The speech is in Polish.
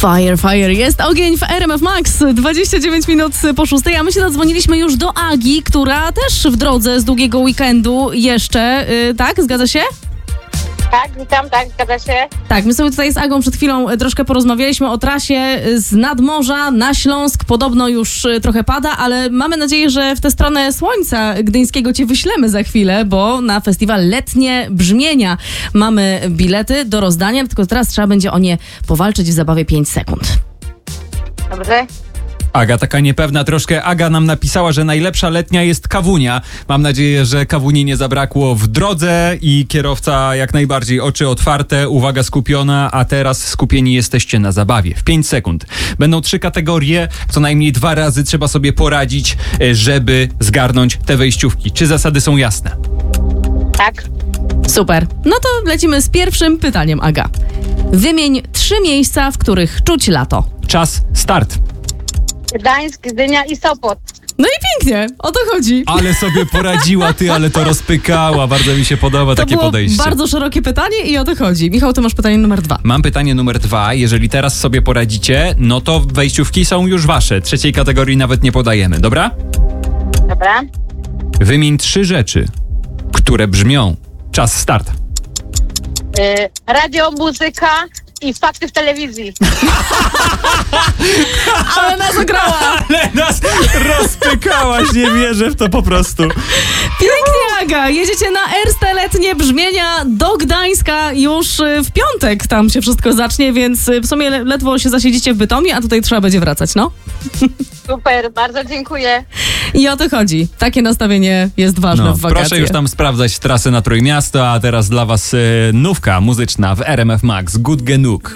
Fire. Jest ogień w RMF Max. 29 minut po 6. A my się zadzwoniliśmy już do Agi, która też w drodze z długiego weekendu jeszcze, tak? Zgadza się? Tak, witam, tak, zgadza się. Tak, my sobie tutaj z Agą przed chwilą troszkę porozmawialiśmy o trasie z nadmorza na Śląsk. Podobno już trochę pada, ale mamy nadzieję, że w tę stronę Słońca Gdyńskiego cię wyślemy za chwilę, bo na festiwal Letnie Brzmienia mamy bilety do rozdania, tylko teraz trzeba będzie o nie powalczyć w zabawie 5 sekund. Dobrze. Aga taka niepewna troszkę. Aga nam napisała, że najlepsza letnia jest kawunia. Mam nadzieję, że kawuni nie zabrakło w drodze i kierowca jak najbardziej oczy otwarte, uwaga skupiona, a teraz skupieni jesteście na zabawie. W 5 sekund. Będą 3 kategorie, co najmniej 2 razy trzeba sobie poradzić, żeby zgarnąć te wejściówki. Czy zasady są jasne? Tak. Super. No to lecimy z pierwszym pytaniem, Aga. Wymień 3 miejsca, w których czuć lato. Czas, start. Gdańsk, Gdynia i Sopot. No i pięknie, o to chodzi. Ale sobie poradziła ty, ale to rozpykała. Bardzo mi się podoba takie podejście. To było bardzo szerokie pytanie i o to chodzi. Michał, ty masz pytanie numer 2. Mam pytanie numer 2. Jeżeli teraz sobie poradzicie, no to wejściówki są już wasze. 3. kategorii nawet nie podajemy, dobra? Dobra. Wymień 3 rzeczy, które brzmią. Czas, start. Radio, muzyka i fakty w telewizji. Ale nas ograła! Ale nas rozpykałaś, nie wierzę w to po prostu. Pięknie, Aga! Jedziecie na Erste Letnie Brzmienia do Gdańska już w piątek. Tam się wszystko zacznie, więc w sumie ledwo się zasiedzicie w Bytomie, a tutaj trzeba będzie wracać, no. Super, bardzo dziękuję. I o to chodzi. Takie nastawienie jest ważne w wakacje. Proszę już tam sprawdzać trasy na Trójmiasto, a teraz dla was nówka muzyczna w RMF Max. Good Genug.